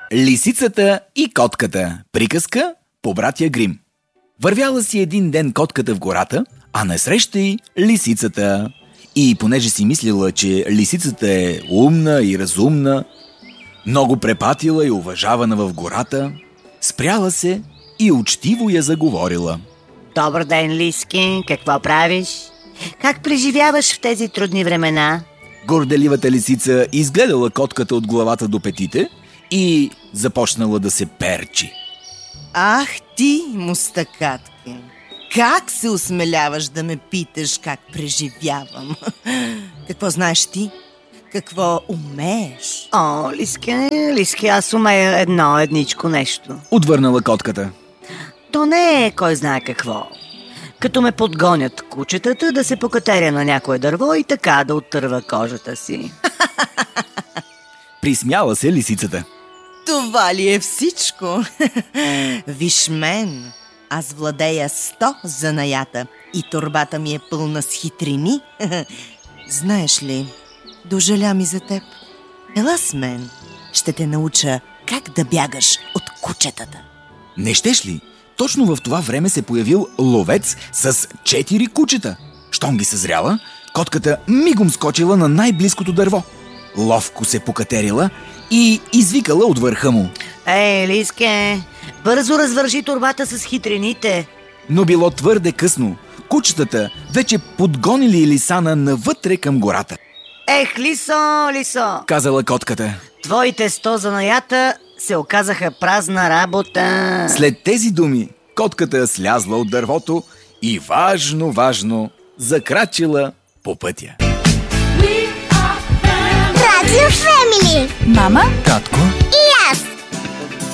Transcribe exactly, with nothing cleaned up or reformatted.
Лисицата и котката. Приказка по братя Грим. Вървяла си един ден котката в гората, а насреща й лисицата. И понеже си мислила, че лисицата е умна и разумна, много препатила и уважавана в гората, спряла се и учтиво я заговорила. Добър ден, Лиски, какво правиш? Как преживяваш в тези трудни времена? Горделивата лисица изгледала котката от главата до петите и започнала да се перчи. Ах ти, мустакатке! Как се осмеляваш да ме питаш как преживявам? Какво знаеш ти? Какво умееш? О, Лиски, Лиски, аз умея едно, едничко нещо. Отвърнала котката. То не е кой знае какво. Като ме подгонят кучетата да се покатеря на някое дърво и така да оттърва кожата си. Присмяла се лисицата. Това ли е всичко? Виж мен, аз владея сто занаята и торбата ми е пълна с хитрини. Знаеш ли, дожалям и за теб. Ела с мен, ще те науча как да бягаш от кучетата. Не щеш ли? Точно в това време се появил ловец с четири кучета. Щом ги съзряла, котката мигом скочила на най-близкото дърво. Ловко се покатерила и извикала от върха му. Ей, Лиске, бързо развържи торбата с хитрините. Но било твърде късно. Кучетата вече подгонили Лисана навътре към гората. Ех, Лисо, Лисо, Казала котката. твоите сто занаята се оказаха празна работа. След тези думи, котката слязла от дървото и важно, важно закрачила по пътя. Radio Family. Мама, татко,